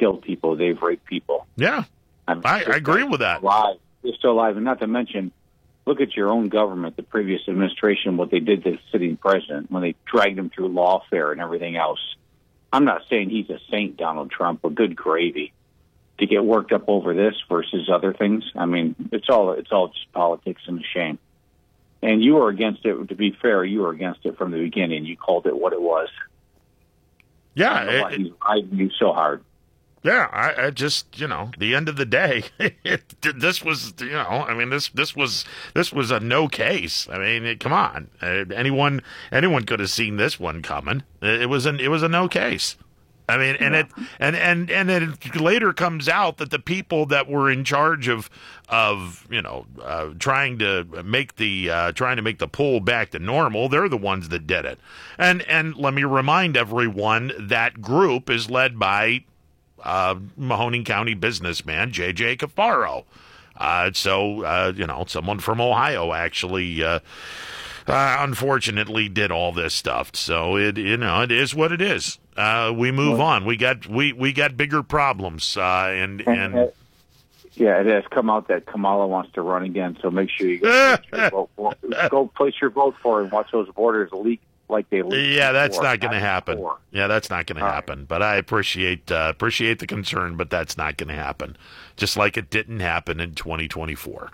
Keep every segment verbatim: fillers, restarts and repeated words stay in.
killed people. They've raped people. Yeah, I, mean, I, I agree with that. Alive. They're still alive. And not to mention, look at your own government, the previous administration, what they did to the sitting president when they dragged him through lawfare and everything else. I'm not saying he's a saint, Donald Trump, but good gravy. To get worked up over this versus other things, I mean, it's all it's all just politics and a shame. And you were against it. To be fair, you were against it from the beginning. You called it what it was. Yeah, I don't know why it, he's riding you so hard. Yeah, I, I just, you know, the end of the day, it, this was, you know, I mean, this this was this was a no case. I mean, it, come on, uh, anyone anyone could have seen this one coming. It was an it was a no case. I mean, and it and and and it later comes out that the people that were in charge of of you know uh, trying to make the uh, trying to make the pull back to normal, they're the ones that did it. And and let me remind everyone that group is led by uh, Mahoning County businessman J J Cafaro. Uh, so uh, you know, someone from Ohio actually. Uh, Uh, unfortunately, did all this stuff. So it, you know, it is what it is. Uh, we move well, on. We got we, we got bigger problems. Uh, and and, and yeah, it has come out that Kamala wants to run again. So make sure you go, your vote for, go place your vote for her and watch those borders leak like they leaked. Yeah, that's before, not going to happen. Before. Yeah, that's not going to happen. Right. But I appreciate uh, appreciate the concern, but that's not going to happen. Just like it didn't happen in twenty twenty-four.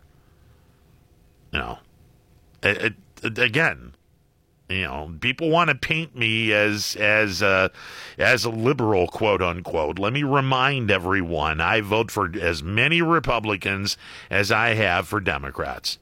You know, it. it Again, you know, people want to paint me as as a, as a liberal, quote unquote. Let me remind everyone, I vote for as many Republicans as I have for Democrats.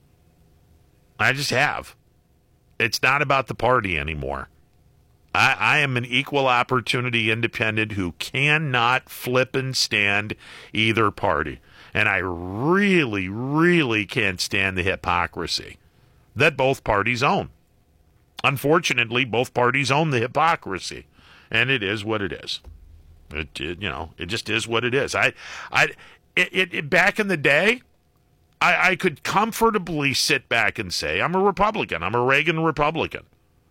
I just have. It's not about the party anymore. I, I am an equal opportunity independent who cannot flip and stand either party. And I really, really can't stand the hypocrisy that both parties own. Unfortunately, both parties own the hypocrisy, and it is what it is. It, it you know, it just is what it is. I, I, it, it, it back in the day, I, I could comfortably sit back and say I'm a Republican. I'm a Reagan Republican.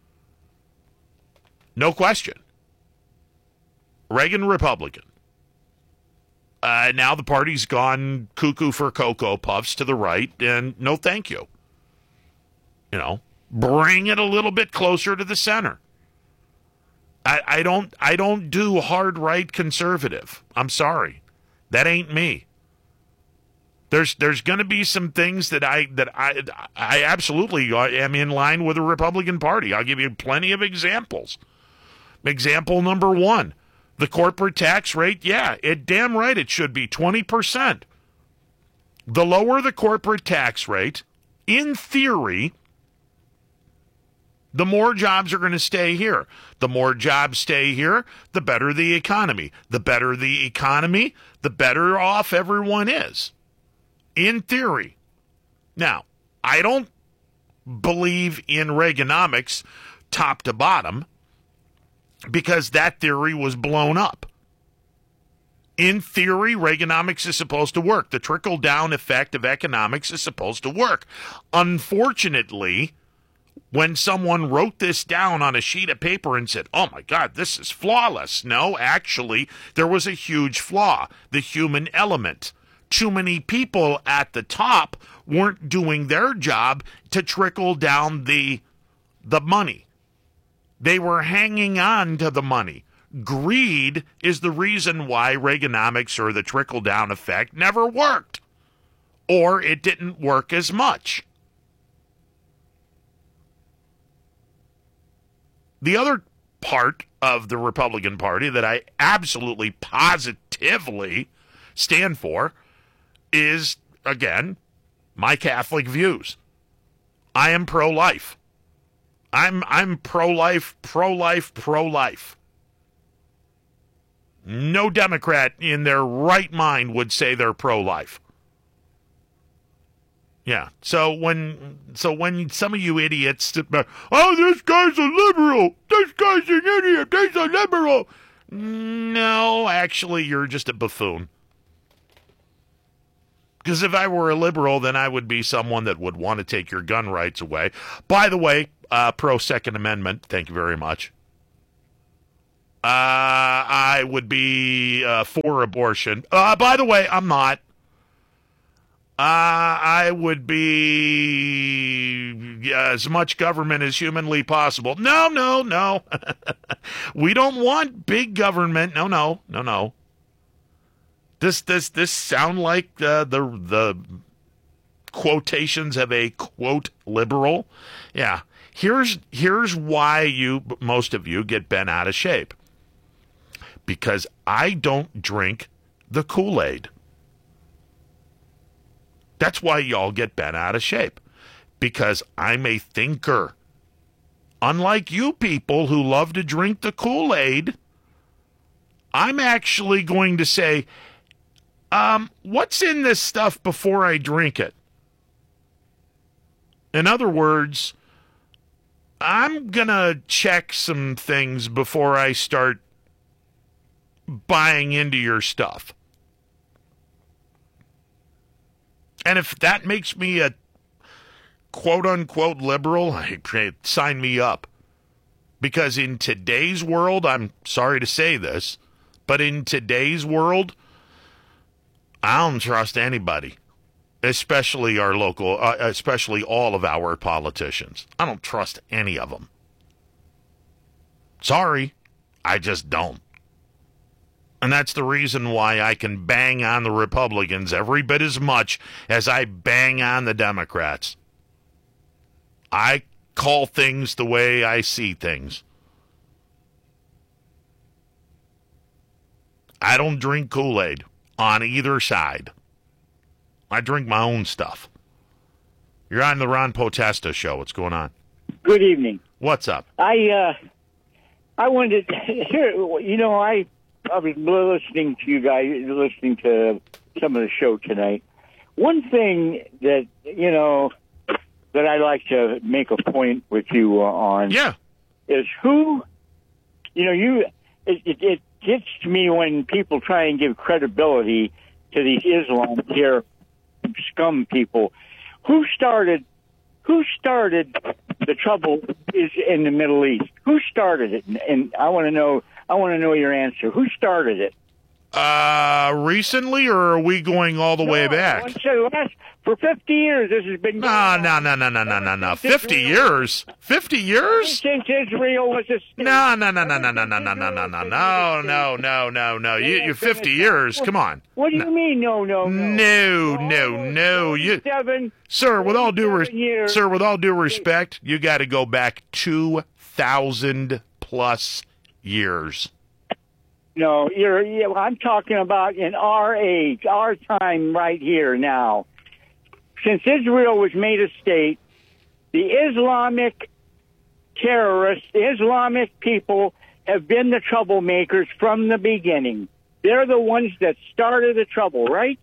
No question. Reagan Republican. Uh, now the party's gone cuckoo for Cocoa Puffs to the right, and no thank you. You know, bring it a little bit closer to the center. I, I don't I don't do hard right conservative. I'm sorry. That ain't me. There's there's going to be some things that I that I I absolutely am in line with the Republican Party. I'll give you plenty of examples. Example number one, the corporate tax rate. Yeah, it damn right it should be twenty percent. The lower the corporate tax rate, in theory, the more jobs are going to stay here. The more jobs stay here, the better the economy. The better the economy, the better off everyone is. In theory. Now, I don't believe in Reaganomics top to bottom because that theory was blown up. In theory, Reaganomics is supposed to work. The trickle-down effect of economics is supposed to work. Unfortunately, when someone wrote this down on a sheet of paper and said, oh, my God, this is flawless. No, actually, there was a huge flaw, the human element. Too many people at the top weren't doing their job to trickle down the, the money. They were hanging on to the money. Greed is the reason why Reaganomics or the trickle-down effect never worked, or it didn't work as much. The other part of the Republican Party that I absolutely positively stand for is, again, my Catholic views. I am pro-life. I'm I'm pro-life, pro-life, pro-life. No Democrat in their right mind would say they're pro-life. Yeah. So when so when some of you idiots, oh, this guy's a liberal. This guy's an idiot. He's a liberal. No, actually, you're just a buffoon. Because if I were a liberal, then I would be someone that would want to take your gun rights away. By the way, uh, pro Second Amendment. Thank you very much. Uh, I would be uh, for abortion. Uh, by the way, I'm not. Uh, I would be yeah, as much government as humanly possible. No, no, no. We don't want big government. No, no, no, no. This, this, this sound like uh, the the quotations of a quote liberal. Yeah. Here's here's why you most of you get bent out of shape. Because I don't drink the Kool-Aid. That's why y'all get bent out of shape. Because I'm a thinker. Unlike you people who love to drink the Kool-Aid, I'm actually going to say, um, what's in this stuff before I drink it? In other words, I'm going to check some things before I start buying into your stuff. And if that makes me a quote-unquote liberal, I, sign me up. Because in today's world, I'm sorry to say this, but in today's world, I don't trust anybody, especially our local, uh, especially all of our politicians. I don't trust any of them. Sorry, I just don't. And that's the reason why I can bang on the Republicans every bit as much as I bang on the Democrats. I call things the way I see things. I don't drink Kool-Aid on either side. I drink my own stuff. You're on the Ron Potesta show. What's going on? Good evening. What's up? I uh, I wanted to hear. You know, I I was listening to you guys, listening to some of the show tonight. One thing that you know that I like to make a point with you uh, on, yeah, is who. You know, you it, it, it gets to me when people try and give credibility to these Islam here scum people. Who started? Who started the trouble is in the Middle East? Who started it? And, and I want to know. I want to know your answer. Who started it? Uh, recently, or are we going all the no, way back? Last, for fifty years, this has been. No, no, no, no, no, no, no, no. Fifty years? Fifty years? Since Israel was a state. No, no, no, no, no, no, no, no, no, no, no, no, no, no, no, no. You, you fifty years? Come on. What do you mean? No, no, no, no, no, no. You, sir, with all due respect, sir, with all due respect, you got to go back two thousand plus years. No, you're, you're. I'm talking about in our age, our time, right here now. Since Israel was made a state, the Islamic terrorists, the Islamic people, have been the troublemakers from the beginning. They're the ones that started the trouble, right?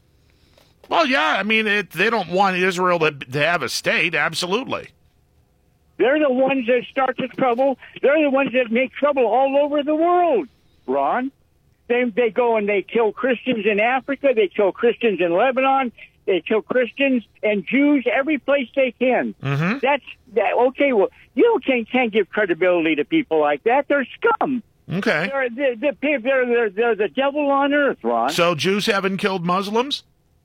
Well, yeah. I mean, it, they don't want Israel to, to have a state. Absolutely. They're the ones that start the trouble. They're the ones that make trouble all over the world. Ron, they they go and they kill Christians in Africa. They kill Christians in Lebanon. They kill Christians and Jews every place they can. Mm-hmm. That's that. Okay, well, you can't can't give credibility to people like that. They're scum. Okay, they're they're they're, they're, they're the devil on earth, Ron. So Jews haven't killed Muslims?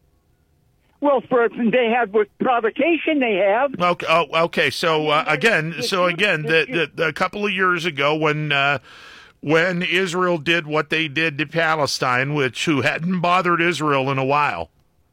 Well, for they have with provocation, they have. Okay. Oh, okay. So uh, again, so again, the, the, the, a couple of years ago, when uh, when Israel did what they did to Palestine, which who hadn't bothered Israel in a while.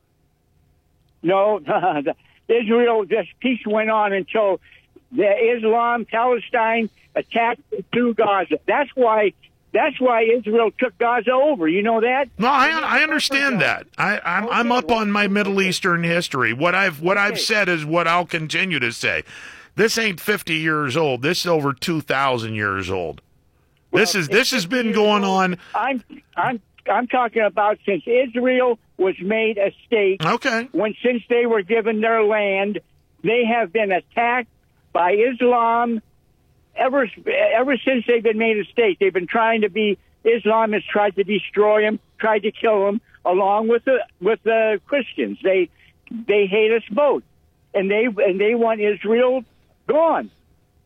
No, Israel. This peace went on until the Islam, Palestine attacked through Gaza. That's why. That's why Israel took Gaza over. You know that? No, I I understand that. I I'm, okay, I'm up well, on my Middle Eastern history. What I've what okay. I've said is what I'll continue to say. This ain't fifty years old. This is over two thousand years old. Well, this is this has been going on. I'm I'm I'm talking about since Israel was made a state. Okay. When since they were given their land, they have been attacked by Islam. Ever, ever since they've been made a state, they've been trying to be. Islam has tried to destroy them, tried to kill them, along with the with the Christians. They they hate us both, and they and they want Israel gone.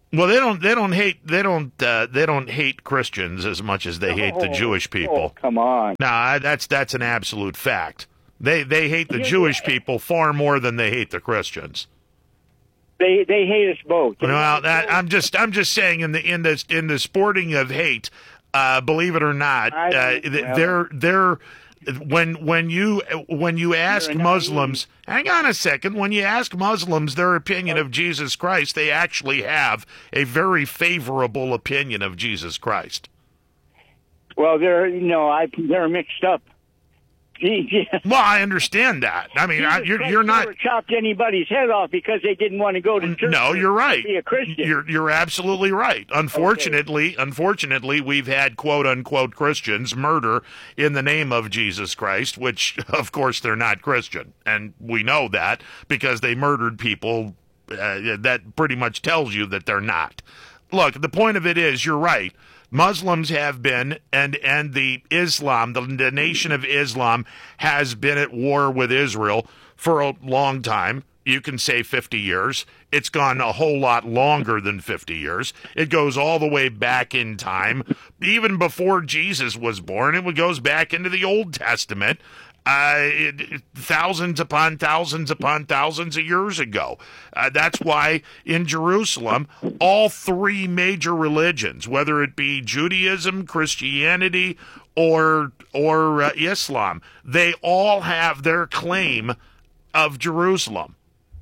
Well, they don't. They don't hate. They don't. Uh, they don't hate Christians as much as they hate the Oh, Jewish people. Oh, come on. Nah, that's that's an absolute fact. They they hate the Jewish people far more than they hate the Christians. They they hate us both. They Well, hate us that, both. I'm just I'm just saying in the in the in the sporting of hate, uh, believe it or not, I uh, don't- th- well- they're they're when when you when you ask You're a Muslims, hang on a second, when you ask Muslims their opinion of Jesus Christ, they actually have a very favorable opinion of Jesus Christ. Well, they're you know I they're mixed up. Well, I understand that. I mean, I, you're you're not. Never chopped anybody's head off because they didn't want to go to church. No, you're right. Be a Christian. You're you're absolutely right. Unfortunately, okay. unfortunately, we've had quote unquote Christians murder in the name of Jesus Christ, which of course they're not Christian, and we know that because they murdered people. Uh, that pretty much tells you that they're not. Look, the point of it is, you're right. Muslims have been, and and the Islam, the, the nation of Islam, has been at war with Israel for a long time. You can say fifty years. It's gone a whole lot longer than fifty years. It goes all the way back in time, even before Jesus was born. It goes back into the Old Testament. Uh, it, thousands upon thousands upon thousands of years ago. Uh, that's why in Jerusalem, all three major religions, whether it be Judaism, Christianity, or or uh, Islam, they all have their claim of Jerusalem.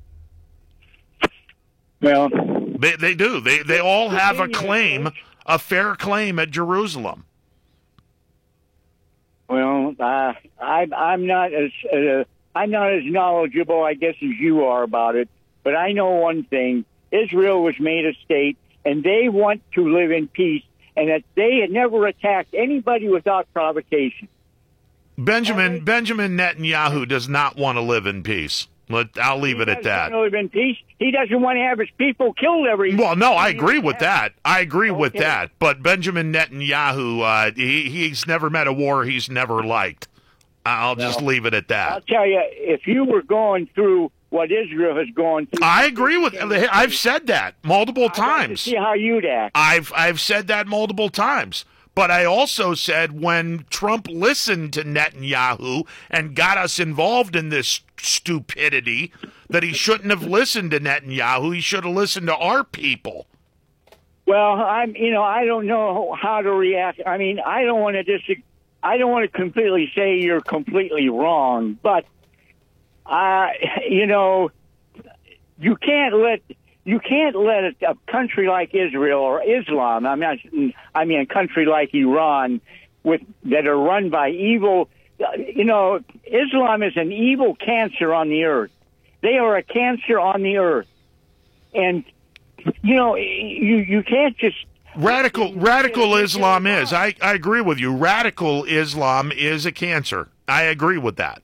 Well, They they do. They they all have a claim, a fair claim at Jerusalem. well, uh, I, I'm not as uh, I'm not as knowledgeable, I guess, as you are about it. But I know one thing: Israel was made a state, and they want to live in peace, and that they had never attacked anybody without provocation. Benjamin Benjamin Netanyahu does not want to live in peace. Let, I'll leave it at that. He doesn't want to live in peace. He doesn't want to have his people killed every. Well, no, I agree with that. I agree with Okay. that. But Benjamin Netanyahu, uh, he, he's never met a war he's never liked. I'll just No. leave it at I'll that. tell you, if you were going through what Israel has gone through, I agree with. I've said that multiple I'd like to times. see how you'd act. I've I've said that multiple times. But I also said when Trump listened to Netanyahu and got us involved in this stupidity, that he shouldn't have listened to Netanyahu. He should have listened to our people. Well, I'm, you know, I don't know how to react. I mean, I don't want to disagree. I don't want to completely say you're completely wrong, but, uh, you know, you can't let you can't let a, a country like Israel or Islam. I'm not. I mean, a country like Iran, with that are run by evil. You know, Islam is an evil cancer on the earth. They are a cancer on the earth, and you know, you you can't just. Radical radical Islam is. I, I agree with you. Radical Islam is a cancer. I agree with that.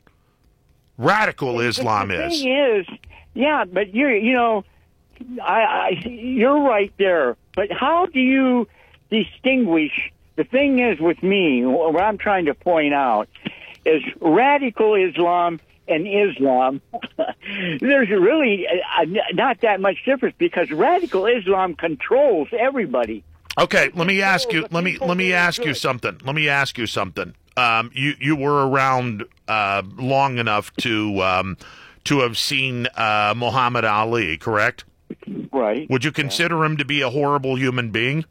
Radical Islam the is. thing is, yeah, but you're, you know, I, I, you're right there. But how do you distinguish? The thing is with me, what I'm trying to point out is radical Islam and Islam. There's really uh, not that much difference because radical Islam controls everybody. Okay, let me ask you. Let me let me ask you something. Let me ask you something. Um, you you were around uh, long enough to um, to have seen uh, Muhammad Ali, correct? Right. Would you consider him to be a horrible human being?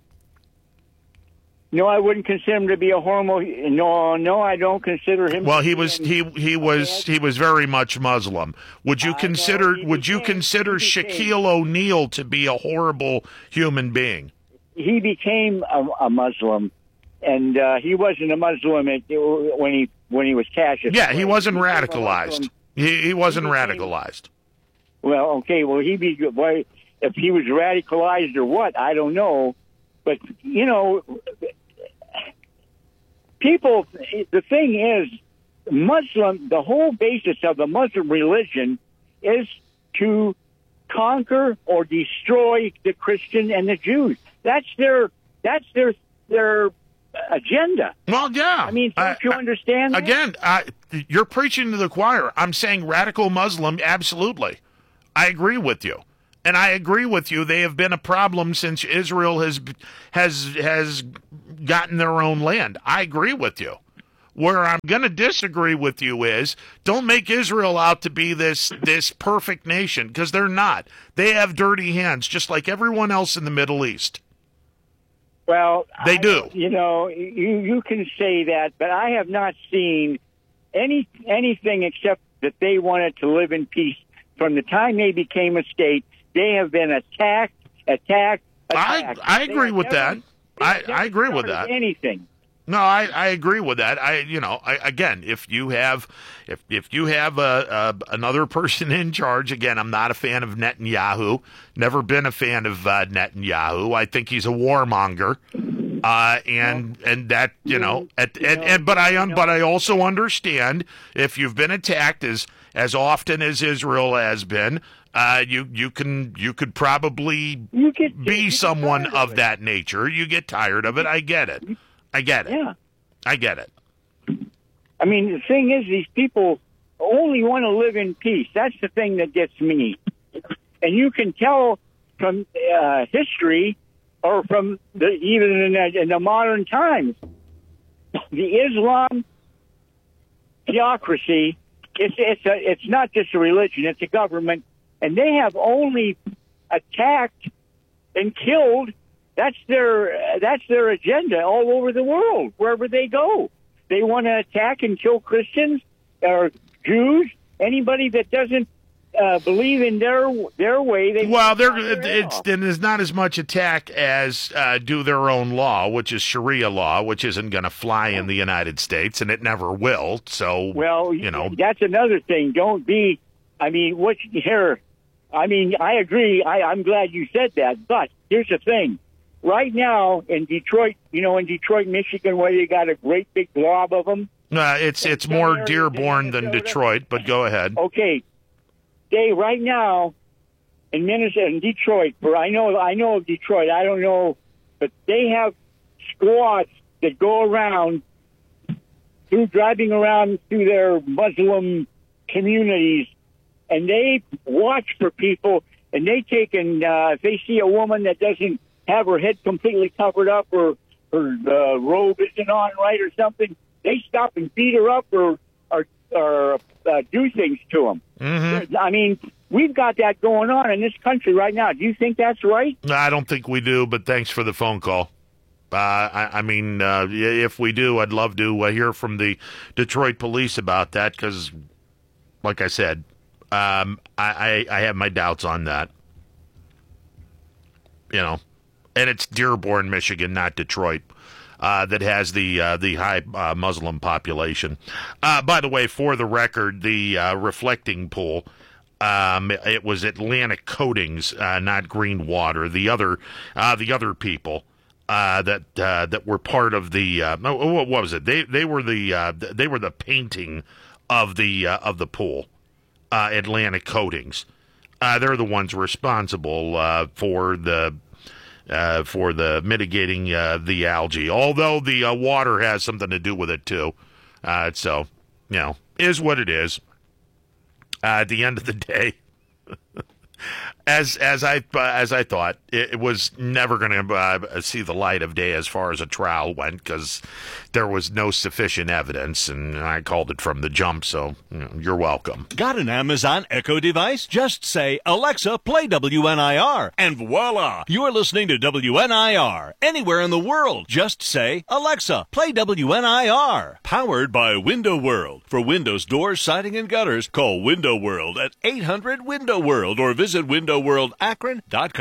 No, I wouldn't consider him to be a horrible. No, no, I don't consider him. Well, to he be was an- he he was he was very much Muslim. Would you I know, consider he would you became- consider he became- Shaquille O'Neal to be a horrible human being? He became a, a Muslim, and uh, he wasn't a Muslim at, when he when he was castrated. Yeah, he wasn't became a radicalized. Muslim. He he wasn't He became- radicalized. Well, okay, well he be boy, if he was radicalized or what, I don't know, but you know, people. The thing is, Muslim. The whole basis of the Muslim religion is to conquer or destroy the Christian and the Jews. That's their. That's their their agenda. Well, yeah. I mean, don't I- you I- understand? that? Again, I, you're preaching to the choir. I'm saying radical Muslim, absolutely. I agree with you. And I agree with you. They have been a problem since Israel has has has gotten their own land. I agree with you. Where I'm going to disagree with you is don't make Israel out to be this this perfect nation, because they're not. They have dirty hands just like everyone else in the Middle East. Well, they I, do. You know, you you can say that, but I have not seen any anything except that they wanted to live in peace from the time they became a state. They have been attacked, attacked, attacked. I I agree with never, that. I I agree with that. Anything. No, I, I agree with that. I you know I, again, if you have if if you have a, a another person in charge, again, I'm not a fan of Netanyahu. Never been a fan of uh, Netanyahu. I think he's a warmonger, uh, and well, and that you know, at, you and, know and but I un, but I also understand if you've been attacked as as often as Israel has been. Uh, you you can you could probably you get, be you someone of, of that nature. You get tired of it. I get it. I get it. Yeah. I get it. I mean, the thing is, these people only want to live in peace. That's the thing that gets me. And you can tell from uh, history or from the, even in the, in the modern times, the Islam theocracy, it's, it's, a, it's not just a religion, it's a government. And they have only attacked and killed. That's their that's their agenda all over the world, wherever they go. They want to attack and kill Christians or Jews, anybody that doesn't uh, believe in their their way. They well, there it's there's not as much attack as uh, do their own law, which is Sharia law, which isn't going to fly in the United States, and it never will. So, well, you know, that's another thing. Don't be. I mean, what here? I mean, I agree. I, I'm glad you said that. But here's the thing. Right now in Detroit, you know, in Detroit, Michigan, where you got a great big glob of them. Uh, it's it's more Dearborn than Detroit, but go ahead. Okay. They, right now in Minnesota, in Detroit, for I know, I know of Detroit, I don't know, but they have squads that go around through driving around through their Muslim communities, and they watch for people, and they take and uh, if they see a woman that doesn't have her head completely covered up or her uh, robe isn't on right or something, they stop and beat her up or or, or uh, do things to them. Mm-hmm. I mean, we've got that going on in this country right now. Do you think that's right? I don't think we do, but thanks for the phone call. Uh, I, I mean, uh, if we do, I'd love to uh, hear from the Detroit police about that because, like I said, um, I, I, I have my doubts on that. You know, and it's Dearborn, Michigan, not Detroit, uh, that has the uh, the high uh, Muslim population. Uh, by the way, for the record, the uh, reflecting pool, um, it was Atlantic Coatings, uh, not Green Water. The other uh, the other people. Uh, that uh, that were part of the uh, what was it? They they were the uh, they were the painting of the uh, of the pool, uh, Atlantic Coatings. Uh, they're the ones responsible uh, for the uh, for the mitigating uh, the algae. Although the uh, water has something to do with it too. Uh, so you know, is what it is. Uh, at the end of the day. As as I uh, as I thought, it, it was never going to uh, see the light of day as far as a trial went because there was no sufficient evidence, and I called it from the jump. So you know, you're welcome. Got an Amazon Echo device? Just say, Alexa, play W N I R, and voila, you're listening to W N I R anywhere in the world. Just say, Alexa, play W N I R. Powered by Window World. For windows, doors, siding, and gutters, call Window World at eight hundred window world or visit window world akron dot com.